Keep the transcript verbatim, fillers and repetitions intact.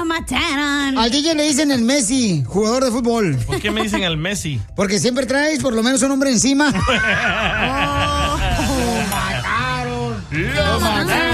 mataron. Al D J le dicen el Messi, jugador de fútbol. ¿Por qué me dicen el Messi? Porque siempre traes por lo menos un hombre encima. Oh, ¡Lo mataron! ¡Lo mataron!